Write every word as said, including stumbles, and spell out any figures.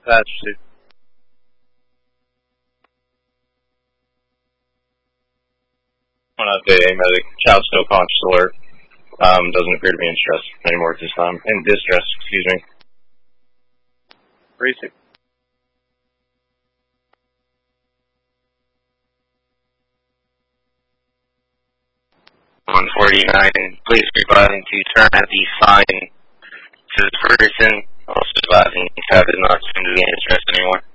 dispatch to. One update, a medic. Child still conscious alert. Um, doesn't appear to be in stress anymore at this time. In distress, excuse me. Racing. one forty-nine, please be advising to turn at the sign to Ferguson. Also advising Tab is not seem to be in distress anymore.